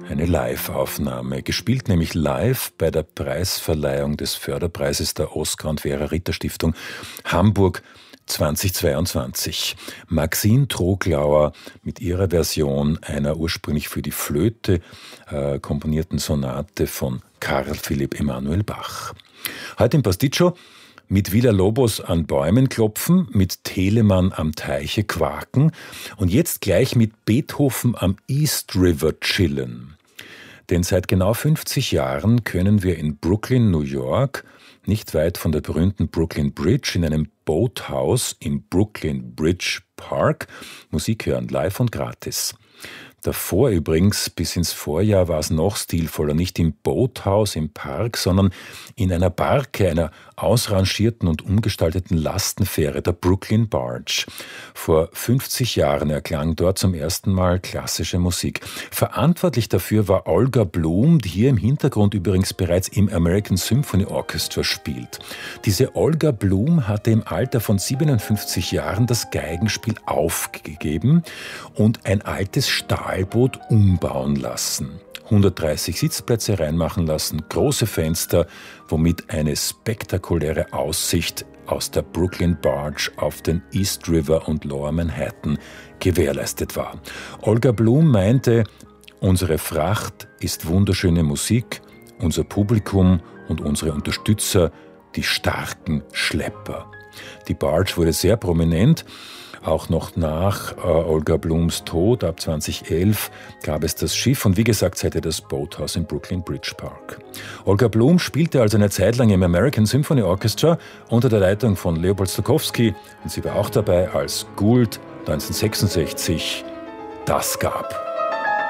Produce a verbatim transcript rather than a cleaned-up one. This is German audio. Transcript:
Eine Live-Aufnahme, gespielt nämlich live bei der Preisverleihung des Förderpreises der Oskar und Vera Ritter Stiftung Hamburg zweitausendzweiundzwanzig. Maxine Troglauer mit ihrer Version einer ursprünglich für die Flöte äh, komponierten Sonate von Karl Philipp Emanuel Bach. Heute im Pasticcio mit Villa-Lobos an Bäumen klopfen, mit Telemann am Teiche quaken und jetzt gleich mit Beethoven am East River chillen. Denn seit genau fünfzig Jahren können wir in Brooklyn, New York, nicht weit von der berühmten Brooklyn Bridge, in einem Boathouse im Brooklyn Bridge Park Musik hören, live und gratis. Davor übrigens, bis ins Vorjahr, war es noch stilvoller, nicht im Boathouse im Park, sondern in einer Barke, einer ausrangierten und umgestalteten Lastenfähre, der Brooklyn Barge. Vor fünfzig Jahren erklang dort zum ersten Mal klassische Musik. Verantwortlich dafür war Olga Bloom, die hier im Hintergrund übrigens bereits im American Symphony Orchestra spielt. Diese Olga Bloom hatte im Alter von siebenundfünfzig Jahren das Geigenspiel aufgegeben und ein altes Stahlboot umbauen lassen. hundertdreißig Sitzplätze reinmachen lassen, große Fenster, womit eine spektakuläre Aussicht aus der Brooklyn Barge auf den East River und Lower Manhattan gewährleistet war. Olga Bloom meinte, unsere Fracht ist wunderschöne Musik, unser Publikum und unsere Unterstützer, die starken Schlepper. Die Barge wurde sehr prominent. Auch noch nach äh, Olga Blooms Tod, ab zweitausendelf, gab es das Schiff und wie gesagt, seither das Boathouse im Brooklyn Bridge Park. Olga Bloom spielte also eine Zeit lang im American Symphony Orchestra unter der Leitung von Leopold Stokowski und sie war auch dabei, als Gould neunzehnhundertsechsundsechzig das gab.